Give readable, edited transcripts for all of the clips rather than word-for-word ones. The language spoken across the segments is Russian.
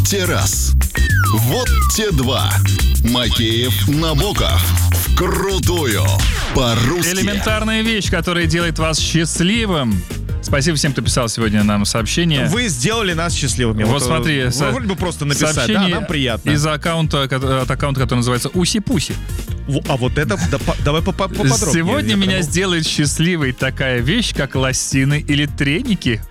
те раз. Вот те два. Макеев, Набоков. Вкрутую. По-русски. Элементарная вещь, которая делает вас счастливым. Спасибо всем, кто писал сегодня нам сообщение. Вы сделали нас счастливыми. Вот смотри. Вы вроде бы просто написать, да, нам приятно. Из аккаунта, который называется Уси-Пуси. А вот это, давай поподробнее. Сегодня меня сделает счастливой такая вещь, как лосины или треники.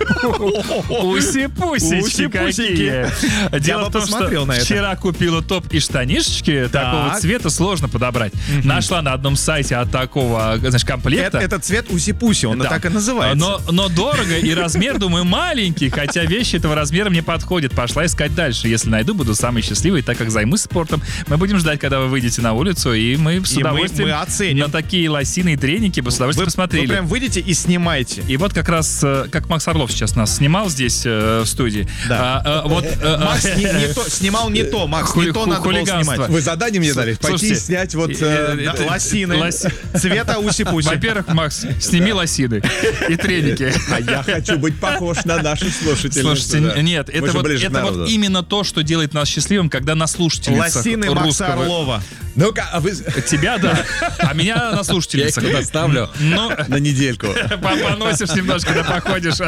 Уси-пусечки какие. Дело в том, что вчера купила топ и штанишечки такого цвета, сложно подобрать. Нашла на одном сайте от такого, знаешь, комплекта. Этот цвет уси-пуси, он так и называется. Но дорого, и размер, думаю, маленький, хотя вещи этого размера мне подходят. Пошла искать дальше. Если найду, буду самый счастливый, так как займусь спортом. Мы будем ждать, когда вы выйдете на улицу, и мы с удовольствием оценим. на такие лосины и треники с удовольствием посмотрели. Вы прям выйдете и снимайте. И вот как раз, как Макс Орлов сейчас нас снимал здесь в студии. Да. Макс снимал не то, Макс, не то надо было снимать. Вы задание мне дали, пойти снять лосины цвета уси-пуси. Во-первых, Макс, сними лосины и треники. А я хочу быть похож на наших слушателей. Слушайте, нет, это вот именно то, что делает нас счастливым, когда на слушательницах лосины Макса Орлова. Ну-ка, а вы... Тебя, да, а меня на слушательницах. Я их оставлю на недельку. Поносишь немножко, да походишь.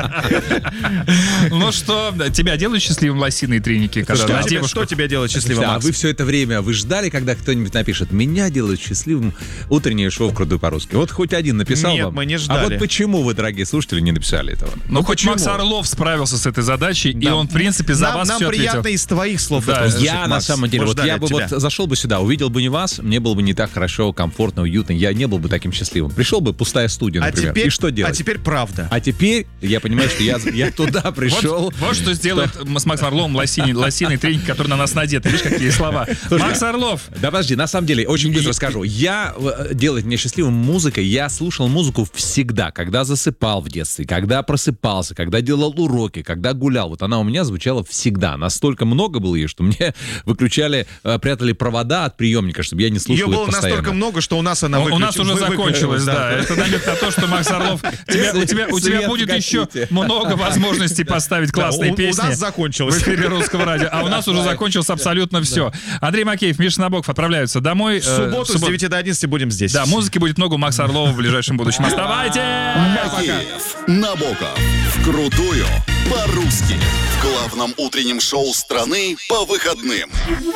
Ну что, тебя делают счастливым лосины и треники? Что тебя делает счастливым, А Макс? вы все это время, вы ждали, когда кто-нибудь напишет: меня делает счастливым утреннее шоу «Вкрутую по-русски». Вот хоть один написал Нет, вам. мы не ждали. А вот почему вы, дорогие слушатели, не написали этого? Ну, хоть Макс Орлов справился с этой задачей, и он, в принципе, за вас все ответил. Нам приятно из твоих слов это Я, услышать, на Макс. самом деле, вот я бы вот зашел бы сюда, увидел бы не вас, мне было бы не так хорошо, комфортно, уютно, я не был бы таким счастливым. Пришел бы пустая студия, например, и что делать? А теперь правда. А теперь я понимаю, что я туда пришел. Вот что сделает с Максом Орловым лосиный тренинг, который на нас надет. Видишь, какие слова. Макс Орлов. Да подожди, на самом деле, очень быстро скажу. Делает меня счастливым музыкой. Я слушал музыку всегда, когда засыпал в детстве, когда просыпался, когда делал уроки, когда гулял. Вот она у меня звучала всегда. Настолько много было ее, что мне выключали, прятали провода от приемника, чтобы я не слушал ее их было постоянно. настолько много, что у нас она выключилась. У нас уже закончилось, да. Это намек на то, что, Макс Орлов, у тебя будет еще много возможностей поставить классные песни. У нас закончилось. В эфире Русского радио. А у нас уже закончилось абсолютно все. Андрей Макеев, Миша Набоков отправляются домой. В субботу с 9 до 11 будем здесь. Да, музыки будет много у Макса Орлова в ближайшем будущем. Оставайтесь! Макеев, Набоков. Вкрутую. По-русски. В главном утреннем шоу страны по выходным.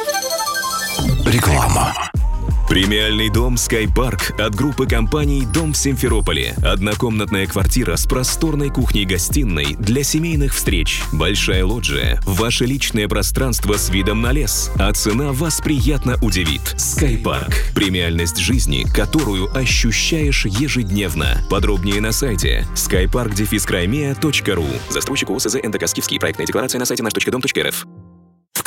Реклама. Премиальный дом «Скайпарк» от группы компаний «Дом» в Симферополе. Однокомнатная квартира с просторной кухней-гостиной для семейных встреч. Большая лоджия. Ваше личное пространство с видом на лес. А цена вас приятно удивит. «Скайпарк». Премиальность жизни, которую ощущаешь ежедневно. Подробнее на сайте skypark-crimea.ru. Застройщик ООО СЗ НДК «Скифский». Проектная декларация на сайте наш.дом.рф.